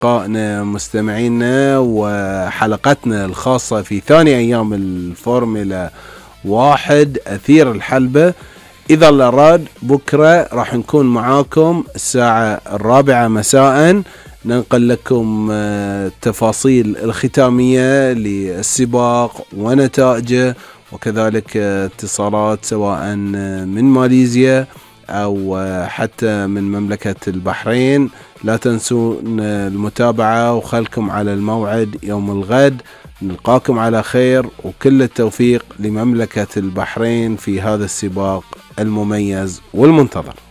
أصدقائنا مستمعينا وحلقتنا الخاصة في ثاني أيام الفورمولا 1 أثير الحلبة. إذا الله أراد بكرة راح نكون معاكم الساعة 4 مساء، ننقل لكم التفاصيل الختامية للسباق ونتائجه، وكذلك اتصالات سواء من ماليزيا أو حتى من مملكة البحرين. لا تنسون المتابعة وخلكم على الموعد يوم الغد. نلقاكم على خير وكل التوفيق لمملكة البحرين في هذا السباق المميز والمنتظر.